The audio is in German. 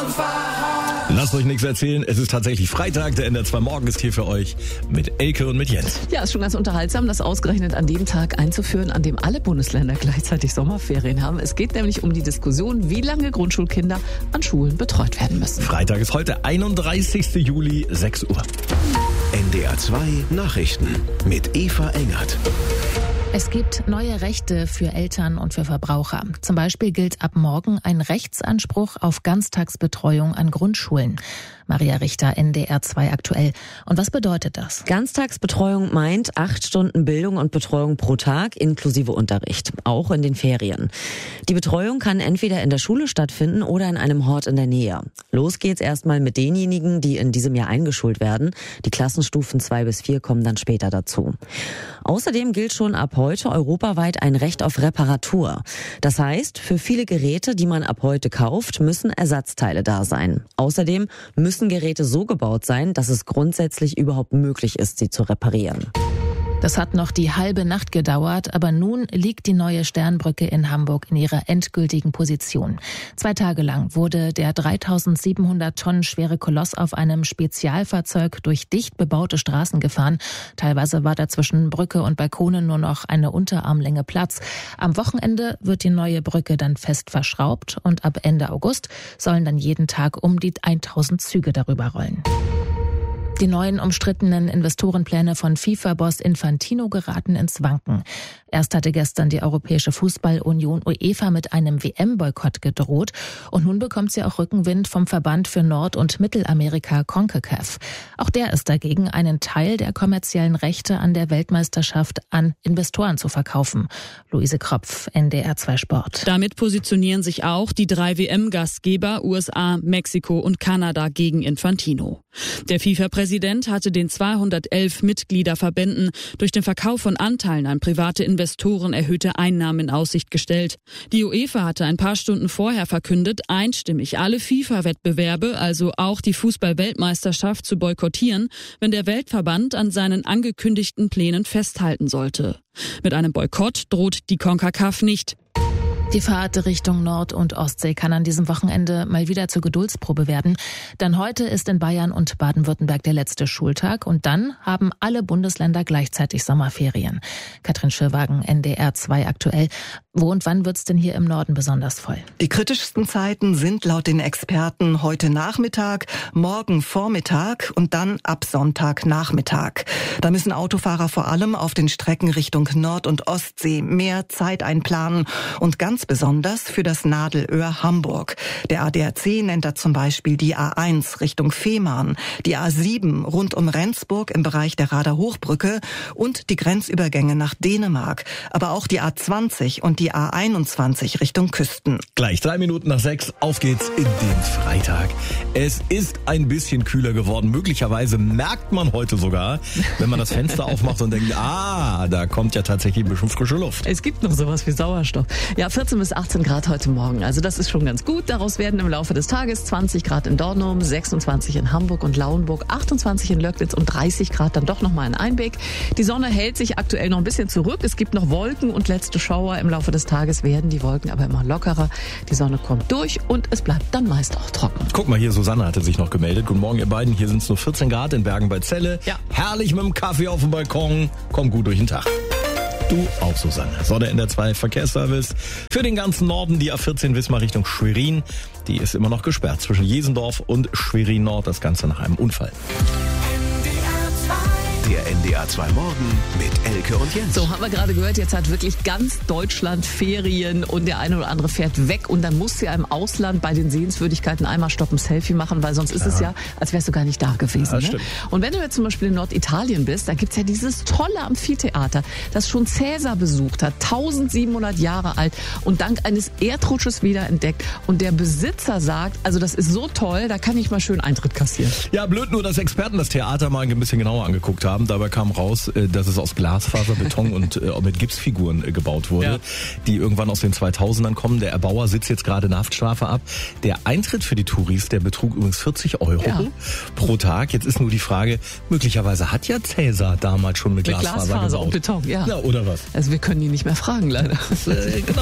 Lasst euch nichts erzählen, es ist tatsächlich Freitag, der NDR 2 Morgen ist hier für euch mit Elke und mit Jens. Ja, ist schon ganz unterhaltsam, das ausgerechnet an dem Tag einzuführen, an dem alle Bundesländer gleichzeitig Sommerferien haben. Es geht nämlich um die Diskussion, wie lange Grundschulkinder an Schulen betreut werden müssen. Freitag ist heute 31. Juli, 6 Uhr. NDR 2 Nachrichten mit Eva Engert. Es gibt neue Rechte für Eltern und für Verbraucher. Zum Beispiel gilt ab morgen ein Rechtsanspruch auf Ganztagsbetreuung an Grundschulen. Maria Richter, NDR 2 aktuell. Und was bedeutet das? Ganztagsbetreuung meint 8 Stunden Bildung und Betreuung pro Tag inklusive Unterricht, auch in den Ferien. Die Betreuung kann entweder in der Schule stattfinden oder in einem Hort in der Nähe. Los geht's erstmal mit denjenigen, die in diesem Jahr eingeschult werden. Die Klassenstufen 2 bis 4 kommen dann später dazu. Außerdem gilt schon ab heute europaweit ein Recht auf Reparatur. Das heißt, für viele Geräte, die man ab heute kauft, müssen Ersatzteile da sein. Außerdem müssen Geräte so gebaut sein, dass es grundsätzlich überhaupt möglich ist, sie zu reparieren. Das hat noch die halbe Nacht gedauert, aber nun liegt die neue Sternbrücke in Hamburg in ihrer endgültigen Position. 2 Tage lang wurde der 3700 Tonnen schwere Koloss auf einem Spezialfahrzeug durch dicht bebaute Straßen gefahren. Teilweise war da zwischen Brücke und Balkonen nur noch eine Unterarmlänge Platz. Am Wochenende wird die neue Brücke dann fest verschraubt und ab Ende August sollen dann jeden Tag um die 1000 Züge darüber rollen. Die neuen umstrittenen Investorenpläne von FIFA-Boss Infantino geraten ins Wanken. Erst hatte gestern die Europäische Fußballunion UEFA mit einem WM-Boykott gedroht und nun bekommt sie auch Rückenwind vom Verband für Nord- und Mittelamerika CONCACAF. Auch der ist dagegen, einen Teil der kommerziellen Rechte an der Weltmeisterschaft an Investoren zu verkaufen. Luise Kropf, NDR 2 Sport. Damit positionieren sich auch die 3 WM-Gastgeber USA, Mexiko und Kanada gegen Infantino. Der FIFA-Präsident hatte den 211 Mitgliederverbänden durch den Verkauf von Anteilen an private Investoren erhöhte Einnahmen in Aussicht gestellt. Die UEFA hatte ein paar Stunden vorher verkündet, einstimmig alle FIFA-Wettbewerbe, also auch die Fußball-Weltmeisterschaft, zu boykottieren, wenn der Weltverband an seinen angekündigten Plänen festhalten sollte. Mit einem Boykott droht die CONCACAF nicht. Die Fahrt Richtung Nord- und Ostsee kann an diesem Wochenende mal wieder zur Geduldsprobe werden. Denn heute ist in Bayern und Baden-Württemberg der letzte Schultag und dann haben alle Bundesländer gleichzeitig Sommerferien. Katrin Schirwagen, NDR 2 aktuell. Wo und wann wird's denn hier im Norden besonders voll? Die kritischsten Zeiten sind laut den Experten heute Nachmittag, morgen Vormittag und dann ab Sonntagnachmittag. Da müssen Autofahrer vor allem auf den Strecken Richtung Nord- und Ostsee mehr Zeit einplanen und ganz besonders für das Nadelöhr Hamburg. Der ADAC nennt da zum Beispiel die A1 Richtung Fehmarn, die A7 rund um Rendsburg im Bereich der Rader Hochbrücke und die Grenzübergänge nach Dänemark, aber auch die A20 und die A21 Richtung Küsten. Gleich 3 Minuten nach 6, auf geht's in den Freitag. Es ist ein bisschen kühler geworden. Möglicherweise merkt man heute sogar, wenn man das Fenster aufmacht und denkt, da kommt ja tatsächlich ein bisschen frische Luft. Es gibt noch sowas wie Sauerstoff. Ja, 14 bis 18 Grad heute Morgen. Also das ist schon ganz gut. Daraus werden im Laufe des Tages 20 Grad in Dornum, 26 in Hamburg und Lauenburg, 28 in Löcknitz und 30 Grad dann doch nochmal in Einbeck. Die Sonne hält sich aktuell noch ein bisschen zurück. Es gibt noch Wolken und letzte Schauer. Im Laufe des Tages werden die Wolken aber immer lockerer. Die Sonne kommt durch und es bleibt dann meist auch trocken. Guck mal hier, Susanne hatte sich noch gemeldet. Guten Morgen, ihr beiden. Hier sind es nur 14 Grad in Bergen bei Celle. Ja. Herrlich mit dem Kaffee auf dem Balkon. Komm gut durch den Tag. Du auch, Susanne. So, der NDR 2 Verkehrsservice. Für den ganzen Norden die A14 Wismar Richtung Schwerin. Die ist immer noch gesperrt zwischen Jesendorf und Schwerin Nord. Das Ganze nach einem Unfall. Der NDR 2 Morgen mit Elke und Jens. So, haben wir gerade gehört, jetzt hat wirklich ganz Deutschland Ferien und der eine oder andere fährt weg und dann musst du ja im Ausland bei den Sehenswürdigkeiten einmal stoppen, Selfie machen, weil sonst ist es ja, als wärst du gar nicht da gewesen. Ja, ne? stimmt. Und wenn du jetzt zum Beispiel in Norditalien bist, da gibt's ja dieses tolle Amphitheater, das schon Cäsar besucht hat, 1700 Jahre alt und dank eines Erdrutsches wiederentdeckt. Und der Besitzer sagt, also das ist so toll, da kann ich mal schön Eintritt kassieren. Ja, blöd nur, dass Experten das Theater mal ein bisschen genauer angeguckt haben. Dabei kam raus, dass es aus Glasfaser, Beton und mit Gipsfiguren gebaut wurde, die irgendwann aus den 2000ern kommen. Der Erbauer sitzt jetzt gerade eine Haftstrafe ab. Der Eintritt für die Touris, der betrug übrigens 40 Euro pro Tag. Jetzt ist nur die Frage, möglicherweise hat ja Cäsar damals schon mit Glasfaser gebaut. Und Beton, ja. Ja, oder was? Also wir können ihn nicht mehr fragen, leider. Genau.